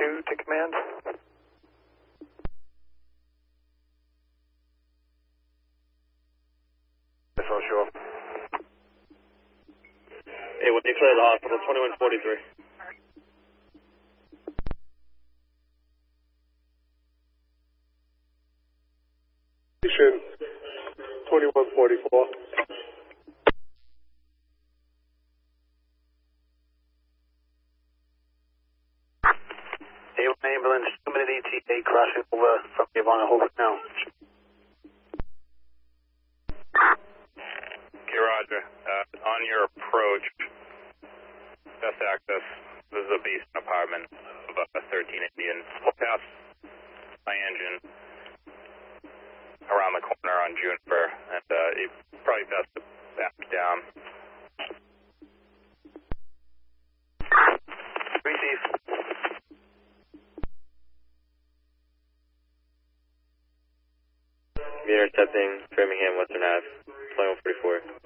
2 to command. Yes, I'll show up. Hey, when you clear the hospital, 2143. Station 2144. A1 ambulance, 2-minute ETA crossing over from Yvonne Hobart now. Okay, Roger. On your approach, best access, this is a basement apartment of 13 Indian. We'll pass my engine around the corner on Juniper, and it's probably best to back down. Receive. Intercepting Framingham Western Ave, 2144.